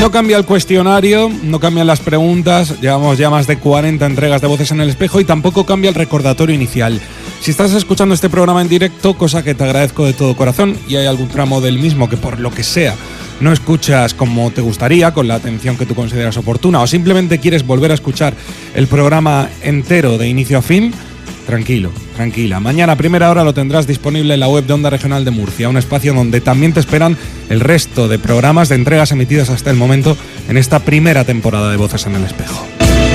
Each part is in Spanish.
No cambia el cuestionario, no cambian las preguntas, llevamos ya más de 40 entregas de Voces en el Espejo y tampoco cambia el recordatorio inicial. Si estás escuchando este programa en directo, cosa que te agradezco de todo corazón, y hay algún tramo del mismo que por lo que sea no escuchas como te gustaría, con la atención que tú consideras oportuna, o simplemente quieres volver a escuchar el programa entero de inicio a fin, tranquilo, tranquila. Mañana a primera hora lo tendrás disponible en la web de Onda Regional de Murcia, un espacio donde también te esperan el resto de programas de entregas emitidas hasta el momento en esta primera temporada de Voces en el Espejo.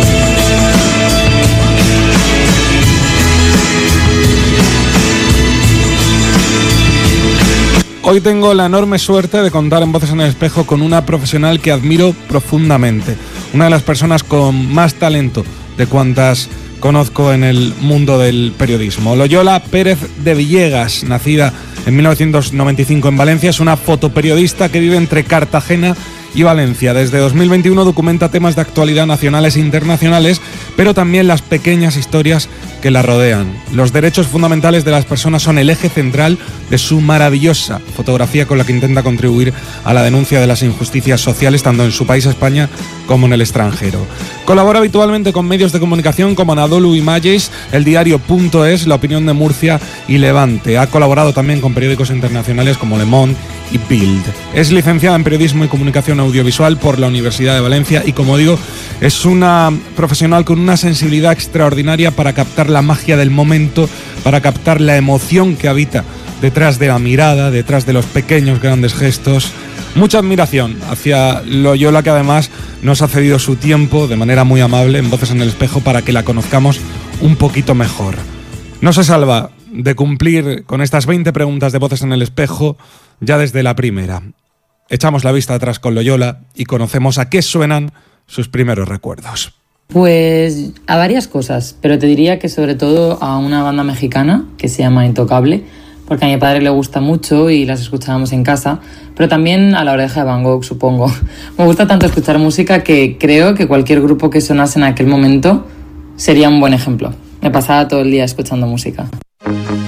Hoy tengo la enorme suerte de contar en Voces en el Espejo con una profesional que admiro profundamente, una de las personas con más talento de cuantas conozco en el mundo del periodismo. Loyola Pérez de Villegas, nacida en 1995 en Valencia, es una fotoperiodista que vive entre Cartagena y Valencia. Desde 2021 documenta temas de actualidad nacionales e internacionales, pero también las pequeñas historias que la rodean. Los derechos fundamentales de las personas son el eje central de su maravillosa fotografía, con la que intenta contribuir a la denuncia de las injusticias sociales tanto en su país, España, como en el extranjero. Colabora habitualmente con medios de comunicación como Anadolu Images, El Diario.es, La Opinión de Murcia y Levante. Ha colaborado también con periódicos internacionales como Le Monde y Bild. Es licenciada en Periodismo y Comunicación Audiovisual por la Universidad de Valencia y, como digo, es una profesional con una sensibilidad extraordinaria para captar la magia del momento, para captar la emoción que habita detrás de la mirada, detrás de los pequeños grandes gestos. Mucha admiración hacia Loyola, que además nos ha cedido su tiempo de manera muy amable en Voces en el Espejo para que la conozcamos un poquito mejor. No se salva de cumplir con estas 20 preguntas de Voces en el Espejo ya desde la primera. Echamos la vista atrás con Loyola y conocemos a qué suenan sus primeros recuerdos. Pues a varias cosas, pero te diría que sobre todo a una banda mexicana que se llama Intocable, porque a mi padre le gusta mucho y las escuchábamos en casa, pero también a La Oreja de Van Gogh, supongo. Me gusta tanto escuchar música que creo que cualquier grupo que sonase en aquel momento sería un buen ejemplo. Me pasaba todo el día escuchando música.